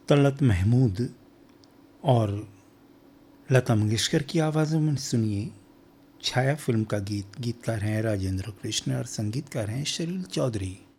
तलत महमूद और लता मंगेशकर की आवाज़ों में सुनिए छाया फिल्म का गीत। गीतकार हैं राजेंद्र कृष्ण और संगीतकार हैं शलील चौधरी।